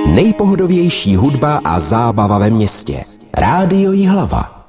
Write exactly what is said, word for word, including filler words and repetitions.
Nejpohodovější hudba a zábava ve městě. Rádio Jihlava.